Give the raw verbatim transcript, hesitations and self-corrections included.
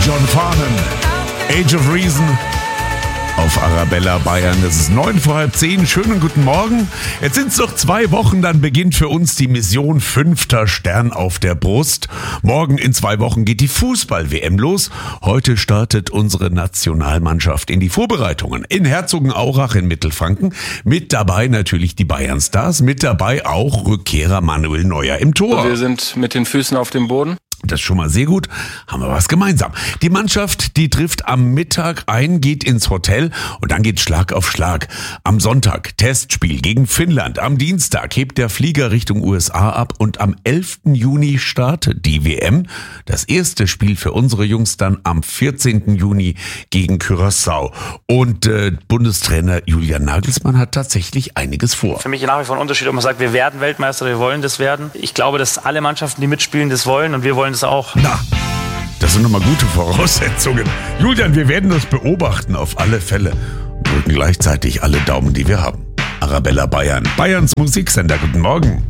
John Farnham, Age of Reason auf Arabella Bayern. Es ist neun vor halb zehn. Schönen guten Morgen. Jetzt sind es noch zwei Wochen, dann beginnt für uns die Mission Fünfter Stern auf der Brust. Morgen in zwei Wochen geht die Fußball-W M los. Heute startet unsere Nationalmannschaft in die Vorbereitungen in Herzogenaurach in Mittelfranken. Mit dabei natürlich die Bayern-Stars, mit dabei auch Rückkehrer Manuel Neuer im Tor. Wir sind mit den Füßen auf dem Boden. Das ist schon mal sehr gut. Haben wir was gemeinsam. Die Mannschaft, die trifft am Mittag ein, geht ins Hotel und dann geht Schlag auf Schlag. Am Sonntag Testspiel gegen Finnland. Am Dienstag hebt der Flieger Richtung U S A ab und am elften Juni startet die W M. Das erste Spiel für unsere Jungs dann am vierzehnten Juni gegen Curaçao. Und äh, Bundestrainer Julian Nagelsmann hat tatsächlich einiges vor. Für mich nach wie vor ein Unterschied, ob man sagt, wir werden Weltmeister, wir wollen das werden. Ich glaube, dass alle Mannschaften, die mitspielen, das wollen und wir wollen das auch. Na, das sind nochmal gute Voraussetzungen. Julian, wir werden das beobachten auf alle Fälle und drücken gleichzeitig alle Daumen, die wir haben. Arabella Bayern, Bayerns Musiksender. Guten Morgen.